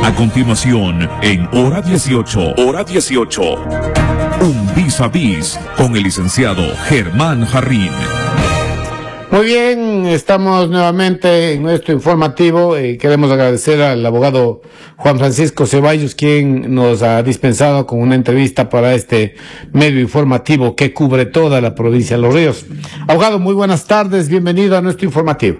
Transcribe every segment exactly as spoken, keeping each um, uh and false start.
A continuación, en Hora dieciocho, Hora dieciocho, un vis a vis con el licenciado Germán Jarrín. Muy bien, estamos nuevamente en nuestro informativo y queremos agradecer al abogado Juan Francisco Ceballos, quien nos ha dispensado con una entrevista para este medio informativo que cubre toda la provincia de Los Ríos. Abogado, muy buenas tardes, bienvenido a nuestro informativo.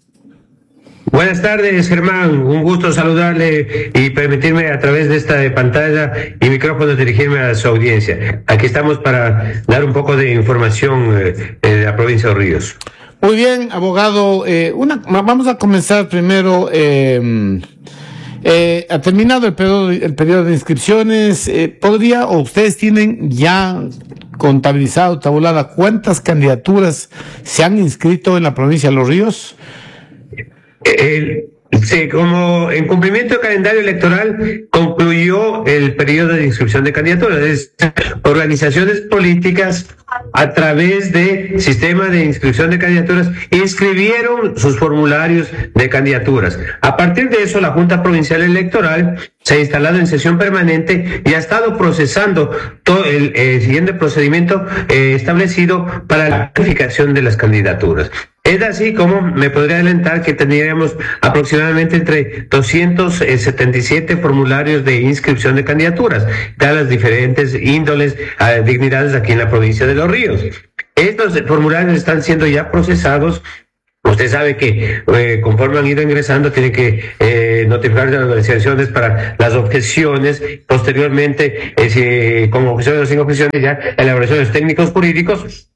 Buenas tardes, Germán. Un gusto saludarle y permitirme a través de esta pantalla y micrófono dirigirme a su audiencia. Aquí estamos para dar un poco de información eh, de la provincia de Los Ríos. Muy bien, abogado. Eh, una, vamos a comenzar primero. Eh, eh, ha terminado el periodo, el periodo de inscripciones. Eh, ¿Podría o ustedes tienen ya contabilizado, tabulada, cuántas candidaturas se han inscrito en la provincia de Los Ríos? El, sí, como en cumplimiento del calendario electoral concluyó el periodo de inscripción de candidaturas. Es, organizaciones políticas a través de sistema de inscripción de candidaturas inscribieron sus formularios de candidaturas. A partir de eso, la Junta Provincial Electoral se ha instalado en sesión permanente y ha estado procesando todo el, el siguiente procedimiento eh, establecido para la verificación de las candidaturas. Es así como me podría adelantar que tendríamos aproximadamente entre doscientos setenta y siete formularios de inscripción de candidaturas, de las diferentes índoles, eh, dignidades aquí en la provincia de Los Ríos. Estos formularios están siendo ya procesados. Usted sabe que eh, conforme han ido ingresando, tiene que eh, notificar a las organizaciones para las objeciones. Posteriormente, eh, si, con objeciones o sin objeciones, ya elaboraciones técnicos jurídicos.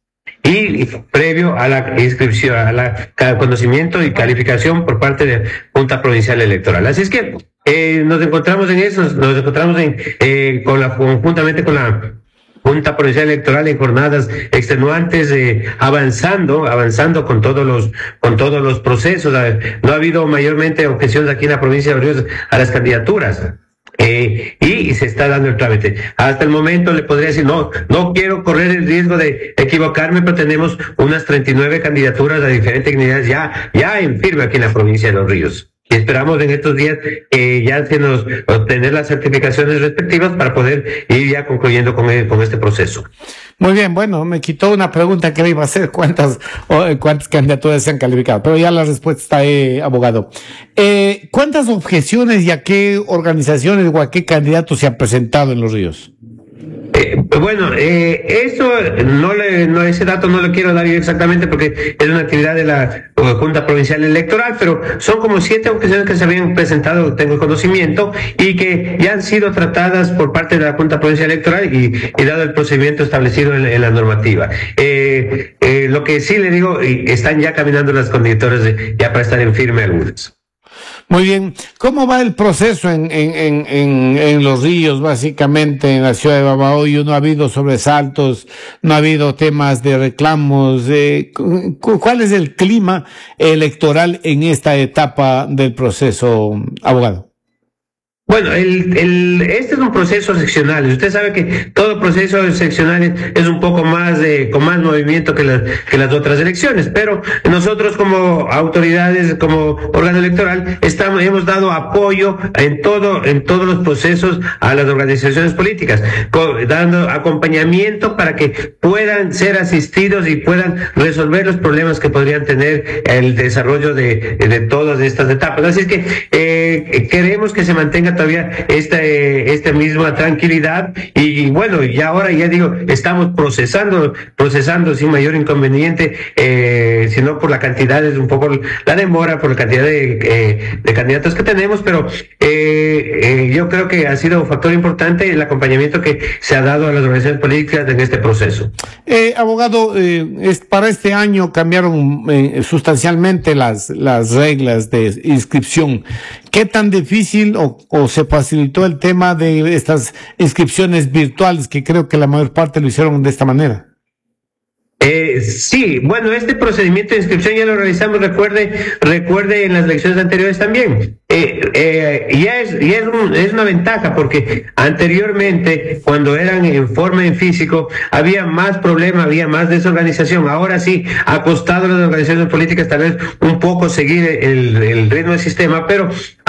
Y previo a la inscripción, a la a conocimiento y calificación por parte de la Junta Provincial Electoral. Así es que eh, nos encontramos en eso, nos encontramos en eh, con la conjuntamente con la Junta Provincial Electoral en jornadas extenuantes, eh, avanzando, avanzando con todos los, con todos los procesos. No ha habido mayormente objeciones aquí en la provincia de Los Ríos a las candidaturas. Eh, y se está dando el trámite. Hasta el momento le podría decir, no, no quiero correr el riesgo de equivocarme, pero tenemos unas treinta y nueve candidaturas de diferentes dignidades ya, ya en firme aquí en la provincia de Los Ríos. Y esperamos en estos días eh, ya se nos obtener las certificaciones respectivas para poder ir ya concluyendo con, el, con este proceso. Muy bien, bueno, me quitó una pregunta que le iba a hacer, cuántas cuántas candidaturas se han calificado, pero ya la respuesta está ahí, abogado. Eh, ¿Cuántas objeciones y a qué organizaciones o a qué candidatos se han presentado en Los Ríos? Eh, bueno, eh, eso no le, no ese dato no lo quiero dar yo exactamente porque es una actividad de la Junta Provincial Electoral, pero son como siete objeciones que se habían presentado, tengo conocimiento, y que ya han sido tratadas por parte de la Junta Provincial Electoral y, y dado el procedimiento establecido en, en la normativa. Eh, eh, lo que sí le digo, están ya caminando las candidaturas de, ya para estar en firme algunas. Muy bien. ¿Cómo va el proceso en, en, en, en, en Los Ríos, básicamente en la ciudad de Babahoyo? ¿No ha habido sobresaltos? ¿No ha habido temas de reclamos? Eh, ¿Cuál es el clima electoral en esta etapa del proceso, abogado? Bueno, el, el, este es un proceso seccional. Usted sabe que todo proceso seccional es un poco más de, con más movimiento que las, que las otras elecciones, pero nosotros como autoridades, como órgano electoral, estamos, hemos dado apoyo en todo, en todos los procesos a las organizaciones políticas, con, dando acompañamiento para que puedan ser asistidos y puedan resolver los problemas que podrían tener el desarrollo de, de todas estas etapas. Así es que eh, queremos que se mantenga todavía esta, eh, esta misma tranquilidad y, y bueno, ya ahora ya digo, estamos procesando, procesando sin mayor inconveniente, eh, sino por la cantidad, es un poco la demora, por la cantidad de, eh, de candidatos que tenemos, pero eh, eh, yo creo que ha sido un factor importante el acompañamiento que se ha dado a las organizaciones políticas en este proceso. Eh, abogado, eh, es, para este año cambiaron eh, sustancialmente las, las reglas de inscripción. ¿Qué tan difícil o, o se facilitó el tema de estas inscripciones virtuales, que creo que la mayor parte lo hicieron de esta manera? Eh, sí, bueno, este procedimiento de inscripción ya lo realizamos, recuerde, recuerde en las elecciones anteriores también. Eh, eh, ya es, ya es, un, es una ventaja porque anteriormente, cuando eran en forma en físico, había más problema, había más desorganización. Ahora sí, ha costado a las organizaciones políticas tal vez un poco seguir el, el ritmo del sistema, pero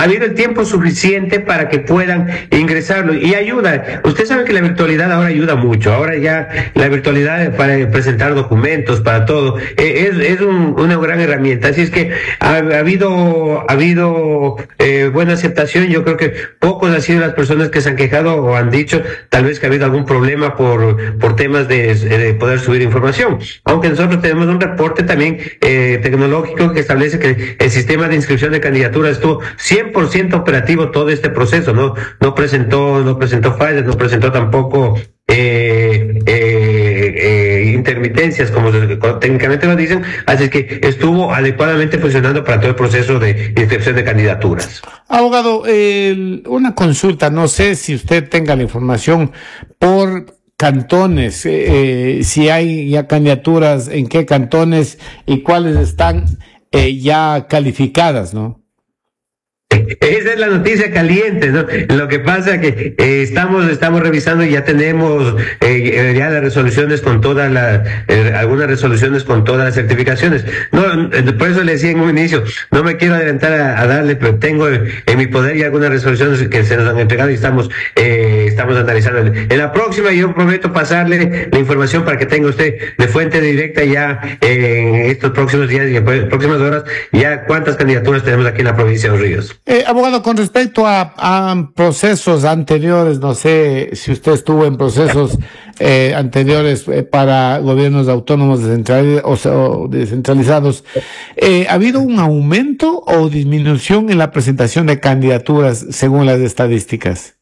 ha habido el tiempo suficiente para que puedan ingresarlo y ayuda. Usted sabe que la virtualidad ahora ayuda mucho, ahora ya la virtualidad para presentar documentos, para todo, eh, es, es un, una gran herramienta. Así es que ha, ha habido, ha habido eh, buena aceptación. Yo creo que pocos han sido las personas que se han quejado o han dicho tal vez que ha habido algún problema por, por temas de, de poder subir información. Aunque nosotros tenemos un reporte también eh, tecnológico que establece que el sistema de inscripción de candidaturas estuvo cien por ciento operativo todo este proceso, no, no presentó, no presentó fallas, no presentó tampoco eh, eh, eh, intermitencias, como técnicamente lo dicen, así que estuvo adecuadamente funcionando para todo el proceso de inscripción de candidaturas. Abogado, eh, una consulta, no sé si usted tenga la información por cantones, eh, eh, si hay ya candidaturas, en qué cantones y cuáles están eh, ya calificadas, ¿no? Esa es la noticia caliente, ¿no? Lo que pasa que eh, estamos estamos revisando y ya tenemos eh, ya las resoluciones con todas las, eh, algunas resoluciones con todas las certificaciones. No, por eso le decía en un inicio, no me quiero adelantar a, a darle, pero tengo en mi poder ya algunas resoluciones que se nos han entregado y estamos eh, estamos analizando. En la próxima yo prometo pasarle la información para que tenga usted de fuente directa ya eh, en estos próximos días y en próximas horas ya cuántas candidaturas tenemos aquí en la provincia de Los Ríos. Eh, abogado, con respecto a, a procesos anteriores, no sé si usted estuvo en procesos eh, anteriores eh, para gobiernos autónomos descentralizados, o, o descentralizados, eh, ¿ha habido un aumento o disminución en la presentación de candidaturas según las estadísticas?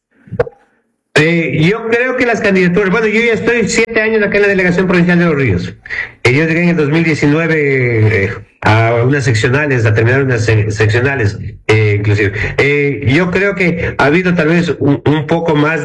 Eh, yo creo que las candidaturas, bueno, yo ya estoy siete años acá en la Delegación Provincial de Los Ríos. Eh, yo llegué en el dos mil diecinueve eh, a unas seccionales, a terminar unas se seccionales, eh, inclusive. Eh, yo creo que ha habido tal vez un, un poco más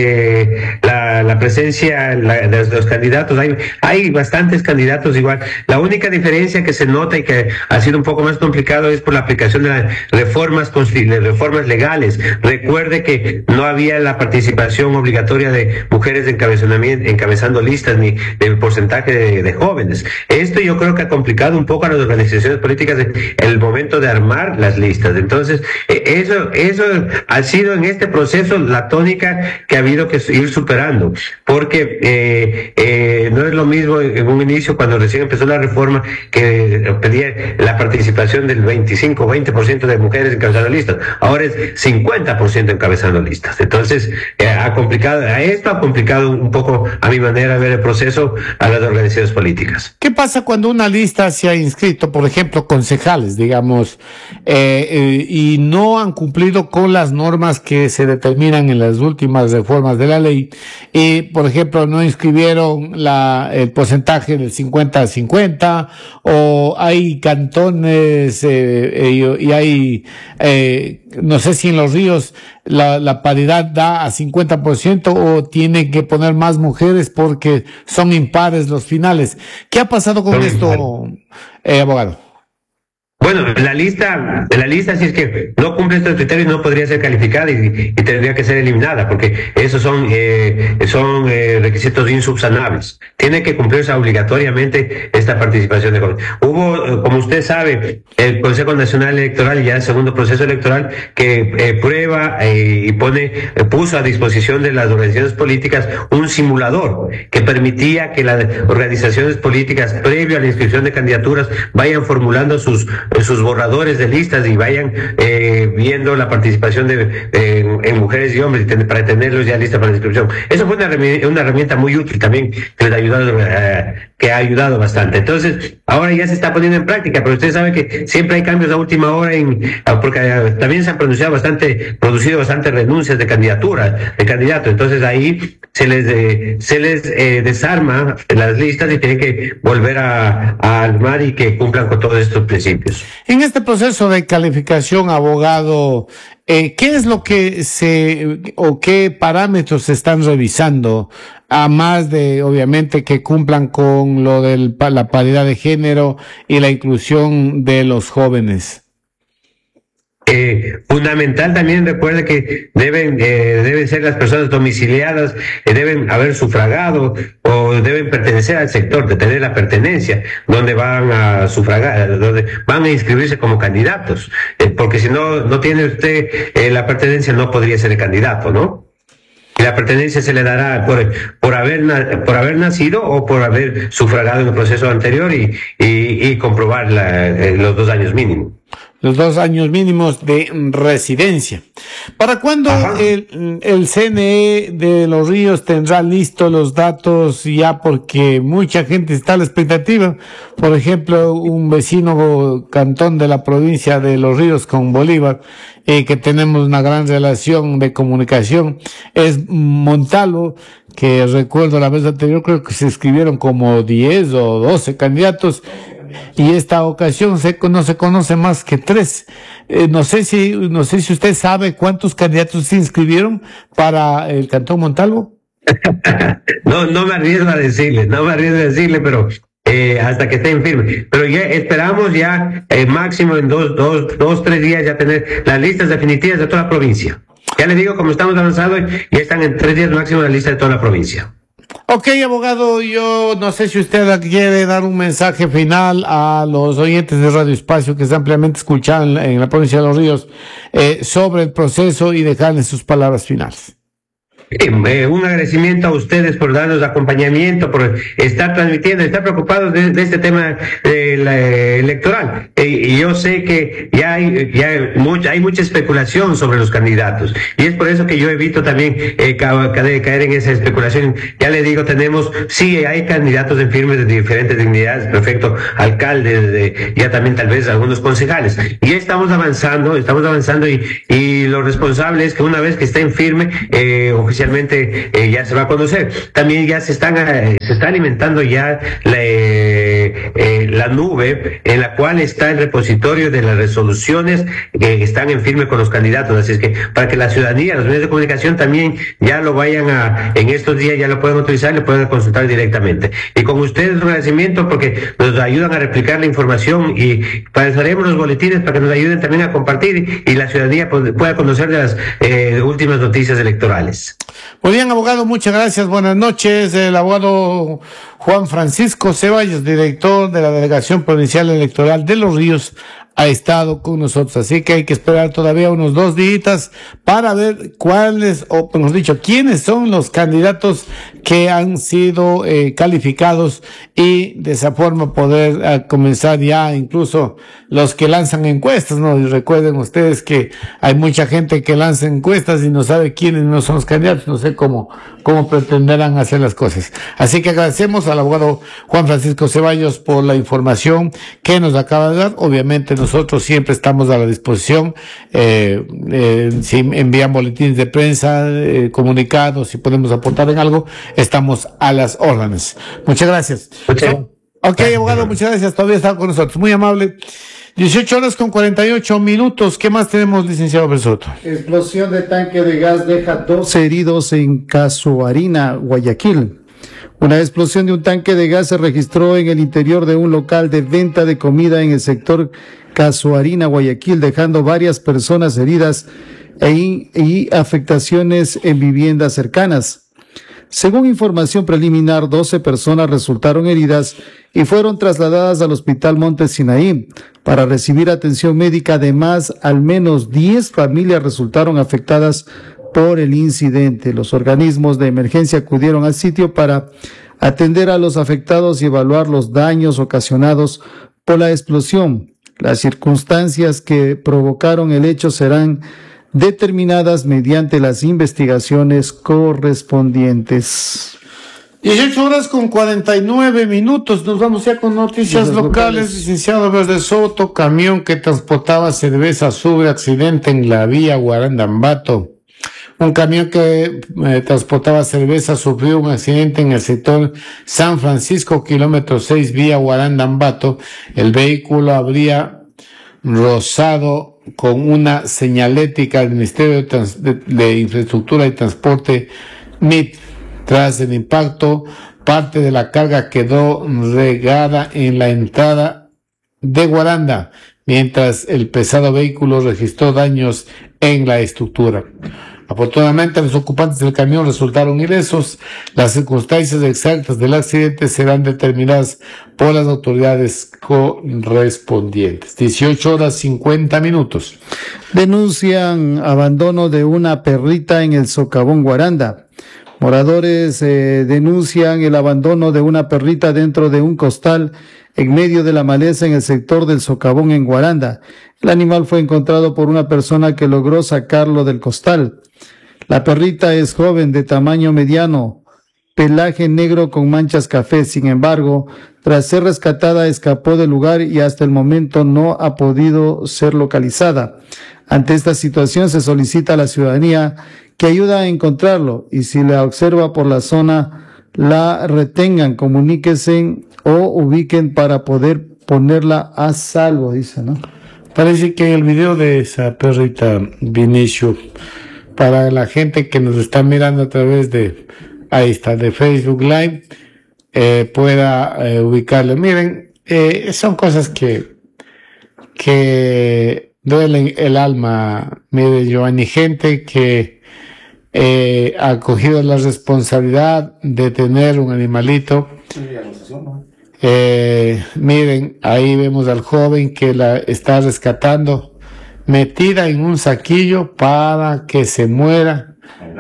de la, la presencia la, de los candidatos. Hay, hay bastantes candidatos igual. La única diferencia que se nota y que ha sido un poco más complicado es por la aplicación de las reformas, de reformas legales. Recuerde que no había la participación obligatoria de mujeres encabezando listas ni de porcentaje de, de jóvenes. Esto yo creo que ha complicado un poco a las organizaciones políticas en el momento de armar las listas. Entonces, eso, eso ha sido en este proceso la tónica que ha habido que ir superando, porque eh, eh, no es lo mismo en un inicio cuando recién empezó la reforma que pedía la participación del veinticinco, veinte por ciento de mujeres encabezando listas. Ahora es cincuenta por ciento encabezando listas. Entonces, eh, ha complicado, esto ha complicado un poco a mi manera de ver el proceso a las organizaciones políticas. ¿Qué pasa cuando una lista se ha inscrito, por ejemplo, concejales, digamos, eh, eh, y no han cumplido con las normas que se determinan en las últimas reformas de la ley? Y, por ejemplo, no inscribieron la, el porcentaje del cincuenta a cincuenta, o hay cantones eh, eh, y hay, eh, no sé si en Los Ríos la, la paridad da a cincuenta por ciento o tienen que poner más mujeres porque son impares los finales. ¿Qué ha pasado con esto, eh, abogado? Bueno, la lista, la lista, si es que no cumple estos criterios, no podría ser calificada y, y tendría que ser eliminada, porque esos son, eh, son eh, requisitos insubsanables. Tiene que cumplirse obligatoriamente esta participación de jóvenes. Hubo, como usted sabe, el Consejo Nacional Electoral, ya el segundo proceso electoral, que eh, prueba eh, y pone, eh, puso a disposición de las organizaciones políticas un simulador que permitía que las organizaciones políticas, previo a la inscripción de candidaturas, vayan formulando sus sus borradores de listas y vayan eh, viendo la participación de eh, en mujeres y hombres para tenerlos ya listas para la inscripción. Eso fue una, una herramienta muy útil también que les ha ayudado, eh, que ha ayudado bastante. Entonces, ahora ya se está poniendo en práctica, pero usted sabe que siempre hay cambios a última hora, en, porque también se han pronunciado bastante, producido bastantes renuncias de candidatura, de candidatos. Entonces ahí se les eh, se les eh, desarma las listas y tienen que volver a, a armar y que cumplan con todos estos principios. En este proceso de calificación, abogado, eh, ¿qué es lo que se, o qué parámetros se están revisando? A más de, obviamente, que cumplan con lo de la paridad de género y la inclusión de los jóvenes. Eh, fundamental también, recuerde que deben, eh, deben ser las personas domiciliadas, eh, deben haber sufragado o deben pertenecer al sector, de tener la pertenencia, donde van a sufragar, donde van a inscribirse como candidatos, eh, porque si no, no tiene usted eh, la pertenencia, no podría ser el candidato, ¿no? Y la pertenencia se le dará por, por, haber, por haber nacido o por haber sufragado en el proceso anterior y, y, y comprobar la, eh, los dos años mínimos. Los dos años mínimos de residencia. ¿Para cuándo el, el C N E de Los Ríos tendrá listos los datos ya? Porque mucha gente está a la expectativa. Por ejemplo, un vecino cantón de la provincia de Los Ríos con Bolívar, eh, que tenemos una gran relación de comunicación, es Montalvo, que recuerdo la vez anterior creo que se escribieron como diez o doce candidatos, y esta ocasión se, no se conoce más que tres. Eh, no sé si, no sé si usted sabe cuántos candidatos se inscribieron para el Cantón Montalvo. no, no me arriesgo a decirle, no me arriesgo a decirle, pero eh, hasta que esté en firme. Pero ya esperamos ya eh, máximo en dos, dos, dos, tres días ya tener las listas definitivas de toda la provincia. Ya le digo, como estamos avanzando, ya están en tres días máximo la lista de toda la provincia. Ok, abogado, yo no sé si usted quiere dar un mensaje final a los oyentes de Radio Espacio que se ampliamente escuchan en la, en la provincia de Los Ríos eh, sobre el proceso y dejarles sus palabras finales. Eh, un agradecimiento a ustedes por darnos acompañamiento, por estar transmitiendo, estar preocupados de, de este tema eh, la, electoral. Eh, y yo sé que ya hay, ya hay mucha, hay mucha especulación sobre los candidatos. Y es por eso que yo evito también eh, caer, caer en esa especulación. Ya le digo, tenemos, sí, hay candidatos en firmes de diferentes dignidades, prefecto, alcalde, de, ya también tal vez algunos concejales. Y estamos avanzando, estamos avanzando y, y lo responsable es que una vez que esté en firme, eh, oficialmente Eh, ya se va a conocer. También ya se están eh, se está alimentando ya la, eh, eh, la nube en la cual está el repositorio de las resoluciones que están en firme con los candidatos. Así es que para que la ciudadanía, los medios de comunicación también ya lo vayan a, en estos días ya lo pueden utilizar, lo pueden consultar directamente. Y con ustedes un agradecimiento porque nos ayudan a replicar la información y pasaremos los boletines para que nos ayuden también a compartir y la ciudadanía pueda conocer de las eh, últimas noticias electorales. Muy bien, abogado, muchas gracias. Buenas noches. El abogado Juan Francisco Ceballos, director de la Delegación Provincial Electoral de Los Ríos, ha estado con nosotros. Así que hay que esperar todavía unos dos días para ver cuáles, o mejor dicho, quiénes son los candidatos que han sido eh, calificados y de esa forma poder eh, comenzar ya incluso los que lanzan encuestas, ¿no? Y recuerden ustedes que hay mucha gente que lanza encuestas y no sabe quiénes no son los candidatos, no sé cómo, cómo pretenderán hacer las cosas. Así que agradecemos al abogado Juan Francisco Ceballos por la información que nos acaba de dar. Obviamente nosotros siempre estamos a la disposición, eh, eh, si envían boletines de prensa, eh, comunicados, si podemos aportar en algo, estamos a las órdenes. Muchas gracias. Muchas Ok, abogado, muchas gracias. Todavía está con nosotros. Muy amable. dieciocho horas con cuarenta y ocho minutos. ¿Qué más tenemos, licenciado Besoto? Explosión de tanque de gas deja doce heridos en Casuarina, Guayaquil. Una explosión de un tanque de gas se registró en el interior de un local de venta de comida en el sector Casuarina, Guayaquil, dejando varias personas heridas e y afectaciones en viviendas cercanas. Según información preliminar, doce personas resultaron heridas y fueron trasladadas al Hospital Monte Sinaí para recibir atención médica. Además, al menos diez familias resultaron afectadas por el incidente. Los organismos de emergencia acudieron al sitio para atender a los afectados y evaluar los daños ocasionados por la explosión. Las circunstancias que provocaron el hecho serán determinadas mediante las investigaciones correspondientes. dieciocho horas con cuarenta y nueve minutos. Nos vamos ya con noticias locales. locales. Licenciado Verde Soto, camión que transportaba cerveza sufre accidente en la vía Guaranda-Ambato. Un camión que eh, transportaba cerveza sufrió un accidente en el sector San Francisco, kilómetro seis, vía Guaranda-Ambato. El vehículo habría rozado con una señalética del Ministerio de, Trans de, de Infraestructura y Transporte, M I T. Tras el impacto, parte de la carga quedó regada en la entrada de Guaranda, mientras el pesado vehículo registró daños en la estructura. Afortunadamente, los ocupantes del camión resultaron ilesos. Las circunstancias exactas del accidente serán determinadas por las autoridades correspondientes. dieciocho horas cincuenta minutos. Denuncian abandono de una perrita en el socavón Guaranda. Moradores eh, denuncian el abandono de una perrita dentro de un costal en medio de la maleza en el sector del socavón en Guaranda. El animal fue encontrado por una persona que logró sacarlo del costal. La perrita es joven, de tamaño mediano, pelaje negro con manchas café. Sin embargo, tras ser rescatada, escapó del lugar y hasta el momento no ha podido ser localizada. Ante esta situación, se solicita a la ciudadanía que ayude a encontrarlo y si la observa por la zona, la retengan, comuníquense o ubiquen para poder ponerla a salvo, dice, ¿no? Parece que en el video de esa perrita, Vinicio, para la gente que nos está mirando a través de, ahí está, de Facebook Live, eh, pueda eh, ubicarle. Miren, eh, son cosas que, que duelen el alma. Mire, Giovanni, gente que eh, ha cogido la responsabilidad de tener un animalito. Eh, miren, ahí vemos al joven que la está rescatando, metida en un saquillo para que se muera,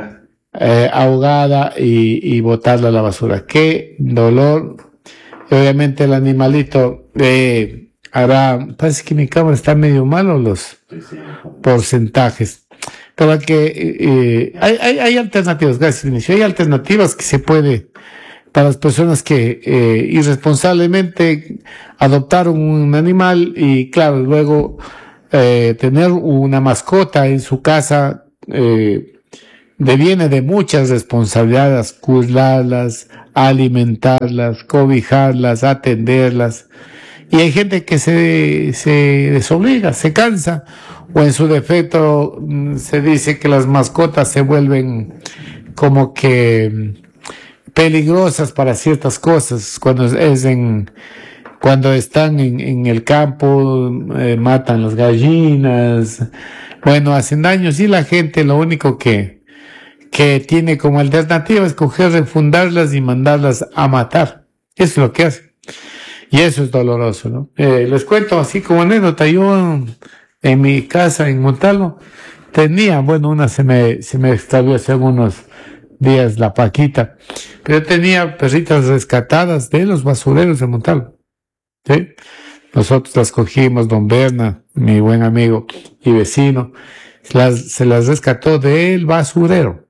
eh, ahogada y, y botarla a la basura. Qué dolor. Obviamente el animalito eh, hará, parece que mi cámara está medio malo los porcentajes, pero que eh, hay, hay, hay alternativas, gracias Inicio, hay alternativas que se puede, para las personas que eh, irresponsablemente adoptaron un animal y claro, luego Eh, tener una mascota en su casa eh, deviene de muchas responsabilidades: cuidarlas, alimentarlas, cobijarlas, atenderlas. Y hay gente que se, se desobliga, se cansa, o en su defecto se dice que las mascotas se vuelven como que peligrosas para ciertas cosas cuando es en Cuando están en, en el campo, eh, matan las gallinas, bueno, hacen daños, y la gente lo único que, que tiene como alternativa es coger, refundarlas y mandarlas a matar. Eso es lo que hace. Y eso es doloroso, ¿no? Eh, les cuento así como anécdota, yo en mi casa en Montalvo tenía, bueno, una se me, se me extravió hace algunos días, la Paquita, pero tenía perritas rescatadas de los basureros de Montalvo. ¿Sí? Nosotros las cogimos, don Berna, mi buen amigo y vecino, las, se las rescató del basurero.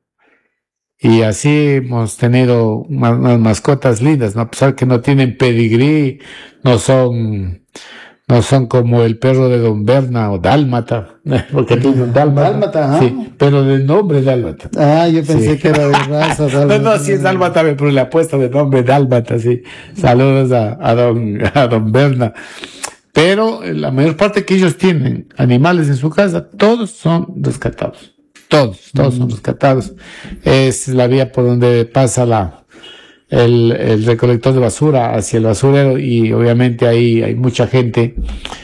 Y así hemos tenido unas, unas mascotas lindas, ¿no? A pesar que no tienen pedigrí, no son, no son como el perro de don Berna o dálmata, porque tiene un dálmata. Dálmata, sí, pero de nombre dálmata. Ah, yo pensé sí. que era de raza dálmata. No, no, sí es dálmata, pero le apuesta de nombre dálmata, sí. Saludos a, a don, a don Berna. Pero la mayor parte que ellos tienen animales en su casa, todos son rescatados. Todos, todos mm. son rescatados. Es la vía por donde pasa la, el, el recolector de basura hacia el basurero, y obviamente ahí hay mucha gente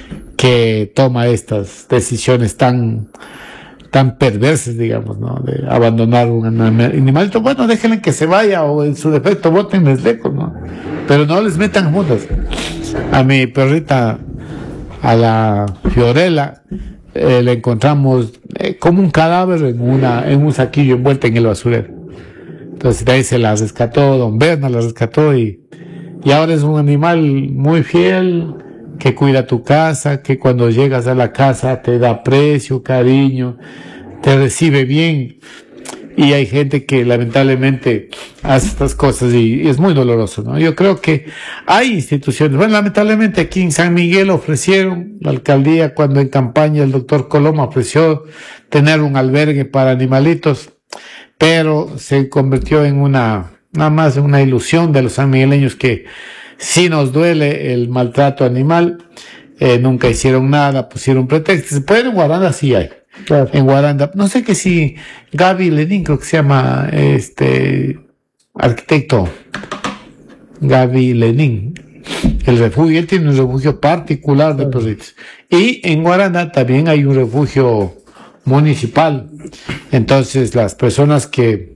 que toma estas decisiones tan, tan perversas, digamos, ¿no? De abandonar un animalito. Bueno, déjenle que se vaya, o en su defecto bótenles lejos, ¿no? Pero no les metan juntas. A mi perrita, a la Fiorella, eh, le encontramos eh, como un cadáver en una, en un saquillo envuelta en el basurero. Entonces de ahí se la rescató, don Berna la rescató, y, y ahora es un animal muy fiel, que cuida tu casa, que cuando llegas a la casa te da aprecio, cariño, te recibe bien. Y hay gente que lamentablemente hace estas cosas y, y es muy doloroso, ¿no? Yo creo que hay instituciones, bueno, lamentablemente aquí en San Miguel ofrecieron, la alcaldía cuando en campaña el doctor Coloma ofreció tener un albergue para animalitos, pero se convirtió en una, nada más una ilusión de los sanmigueleños, que sí nos duele el maltrato animal, eh, nunca hicieron nada, pusieron pretextos. Pero en Guaranda sí hay. Claro. En Guaranda, no sé que si Gaby Lenin, creo que se llama, este, arquitecto, Gaby Lenin, el refugio. Él tiene un refugio particular de perritos. Y en Guaranda también hay un refugio municipal. Entonces las personas que,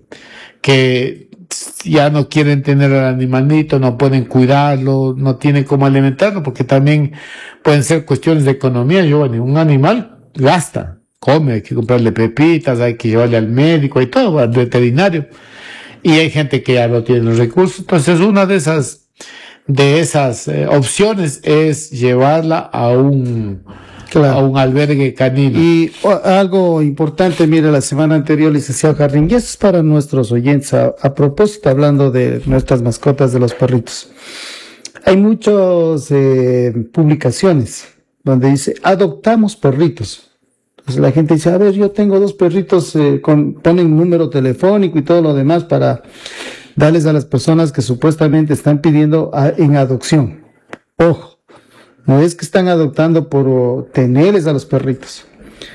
que ya no quieren tener al animalito, no pueden cuidarlo, no tienen cómo alimentarlo, porque también pueden ser cuestiones de economía. Giovanni, un animal gasta, come, hay que comprarle pepitas, hay que llevarle al médico y todo, al veterinario. Y hay gente que ya no tiene los recursos. Entonces una de esas, de esas eh, opciones es llevarla a un, claro. a un albergue canino. Y oh, algo importante, mire, la semana anterior, licenciado Jardín, y esto es para nuestros oyentes, a, a propósito, hablando de nuestras mascotas, de los perritos. Hay muchas eh, publicaciones donde dice, adoptamos perritos. Entonces la gente dice, a ver, yo tengo dos perritos, eh, con, ponen número telefónico y todo lo demás para darles a las personas que supuestamente están pidiendo a, en adopción. Ojo, no es que están adoptando por oh, tenerles a los perritos.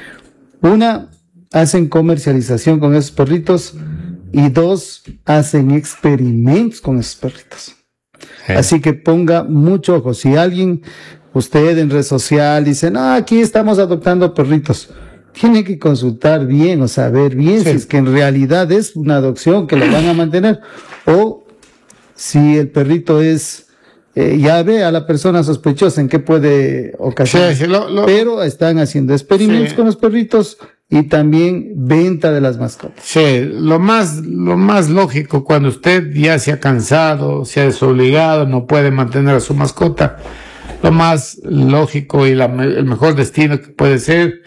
Una, hacen comercialización con esos perritos, y dos, hacen experimentos con esos perritos. Sí. Así que ponga mucho ojo. Si alguien, usted en red social dice, no, aquí estamos adoptando perritos, tiene que consultar bien o saber bien sí. si es que en realidad es una adopción que lo van a mantener, o si el perrito es, eh, ya ve a la persona sospechosa en qué puede ocasionar. Sí, sí, lo, lo, Pero están haciendo experimentos sí. con los perritos y también venta de las mascotas. Sí, lo más, lo más lógico cuando usted ya se ha cansado, se ha desobligado, no puede mantener a su mascota, lo más lógico y la, el mejor destino que puede ser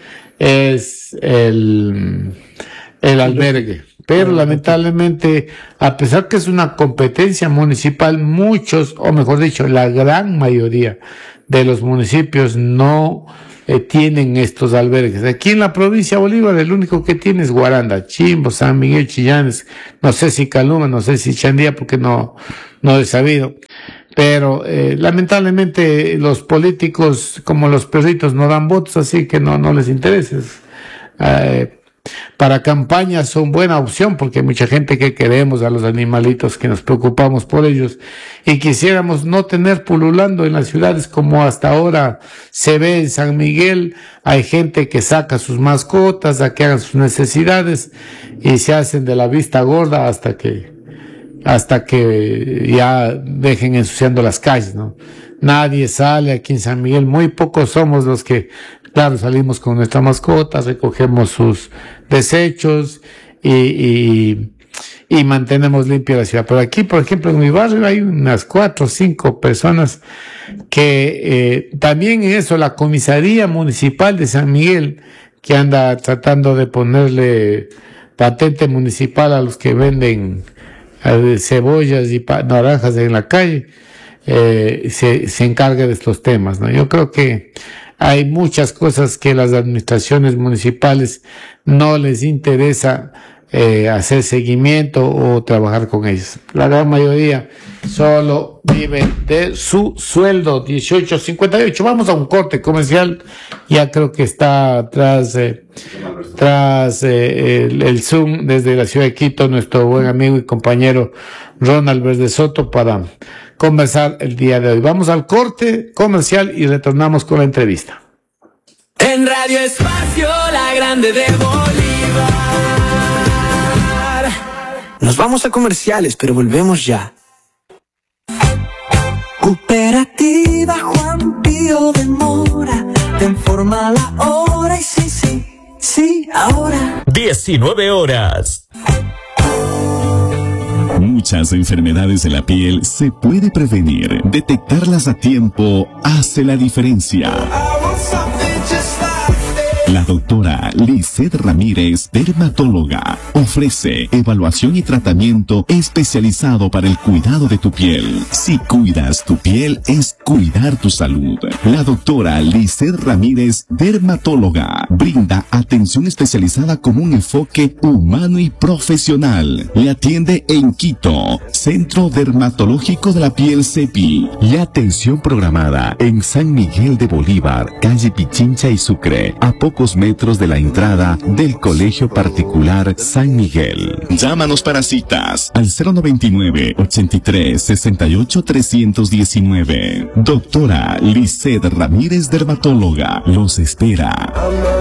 es el, el albergue. Pero lamentablemente, a pesar que es una competencia municipal, muchos, o mejor dicho, la gran mayoría de los municipios no eh, tienen estos albergues. Aquí en la provincia de Bolívar, el único que tiene es Guaranda, Chimbo, San Miguel, Chillanes, no sé si Caluma, no sé si Chandía, porque no, no he sabido. Pero eh, lamentablemente los políticos, como los perritos, no dan votos, así que no, no les interesa. Eh, para campañas son buena opción, porque hay mucha gente que queremos a los animalitos, que nos preocupamos por ellos, y quisiéramos no tener pululando en las ciudades como hasta ahora se ve en San Miguel. Hay gente que saca sus mascotas a que hagan sus necesidades y se hacen de la vista gorda hasta que hasta que ya dejen ensuciando las calles, ¿no? Nadie sale aquí en San Miguel, muy pocos somos los que, claro, salimos con nuestra mascota, recogemos sus desechos y, y, y mantenemos limpia la ciudad. Pero aquí, por ejemplo, en mi barrio hay unas cuatro o cinco personas que eh, también en eso, la comisaría municipal de San Miguel, que anda tratando de ponerle patente municipal a los que venden cebollas y naranjas en la calle, eh, se, se encarga de estos temas, ¿no? Yo creo que hay muchas cosas que las administraciones municipales no les interesa eh, hacer seguimiento o trabajar con ellos. La gran mayoría solo viven de su sueldo. Dieciocho cincuenta y ocho. Vamos a un corte comercial. Ya creo que está tras eh, tras eh, el, el Zoom desde la ciudad de Quito nuestro buen amigo y compañero Ronald Verde Soto para conversar el día de hoy. Vamos al corte comercial y retornamos con la entrevista. En Radio Espacio, la grande de Bolívar. Nos vamos a comerciales, pero volvemos ya. Cooperativa Juan Pío de Mora, te informa la hora y sí, sí, sí, ahora. diecinueve horas. Muchas enfermedades de la piel se puede prevenir. Detectarlas a tiempo hace la diferencia. La doctora Lizeth Ramírez, dermatóloga, ofrece evaluación y tratamiento especializado para el cuidado de tu piel. Si cuidas tu piel, es cuidar tu salud. La doctora Lizeth Ramírez, dermatóloga, brinda atención especializada con un enfoque humano y profesional. Le atiende en Quito, Centro Dermatológico de la Piel CEPI, y atención programada en San Miguel de Bolívar, calle Pichincha y Sucre, a poco pocos metros de la entrada del Colegio Particular San Miguel. Llámanos para citas al cero noventa y nueve, ochenta y tres, sesenta y ocho, trescientos diecinueve. Doctora Lisset Ramírez, dermatóloga, los espera.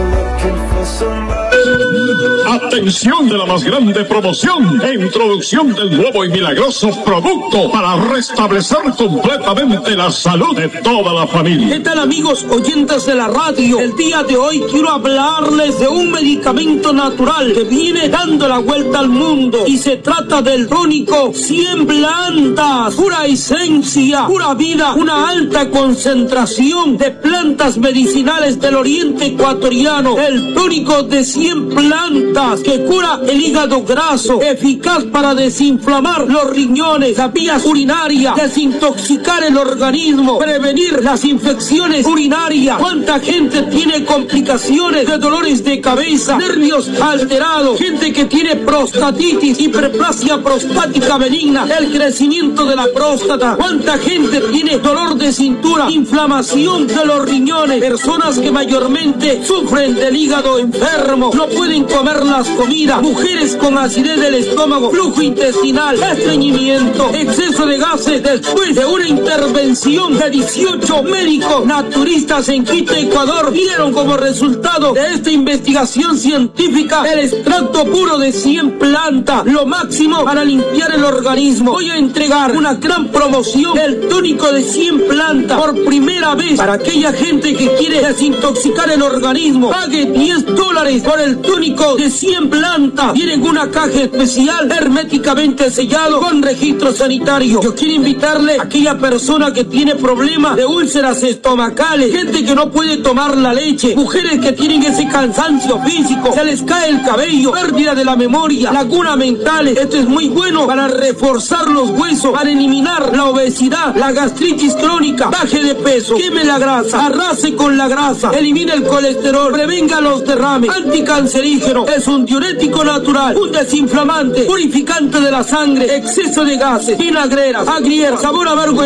Atención de la más grande promoción e introducción del nuevo y milagroso producto para restablecer completamente la salud de toda la familia. ¿Qué tal, amigos oyentes de la radio? El día de hoy quiero hablarles de un medicamento natural que viene dando la vuelta al mundo y se trata del tónico cien plantas, pura esencia, pura vida, una alta concentración de plantas medicinales del oriente ecuatoriano. El tónico de cien plantas que cura el hígado graso, eficaz para desinflamar los riñones, las vías urinarias, desintoxicar el organismo, prevenir las infecciones urinarias. ¿Cuánta gente tiene complicaciones de dolores de cabeza, nervios alterados, gente que tiene prostatitis, hiperplasia prostática benigna, el crecimiento de la próstata? ¿Cuánta gente tiene dolor de cintura, inflamación de los riñones, personas que mayormente sufren del hígado enfermo, no pueden comer las comidas, mujeres con acidez del estómago, flujo intestinal, estreñimiento, exceso de gases? Después de una intervención de dieciocho médicos naturistas en Quito, Ecuador, dieron como resultado de esta investigación científica el extracto puro de cien plantas, lo máximo para limpiar el organismo. Voy a entregar una gran promoción del tónico de cien plantas por primera vez para aquella gente que quiere desintoxicar el organismo. Pague diez dólares por el tónico de cien plantas. Viene en una caja especial herméticamente sellado con registro sanitario. Yo quiero invitarle a aquella persona que tiene problemas de úlceras estomacales, gente que no puede tomar la leche, mujeres que tienen ese cansancio físico, se les cae el cabello, pérdida de la memoria, lagunas mentales. Esto es muy bueno para reforzar los huesos, para eliminar la obesidad, la gastritis crónica, baje de peso, queme la grasa, arrase con la grasa, elimine el colesterol, prevenga los derrames, anticancerígeno, es un diurético natural, un desinflamante, purificante de la sangre, exceso de gases, vinagreras, agrieras, sabor amargo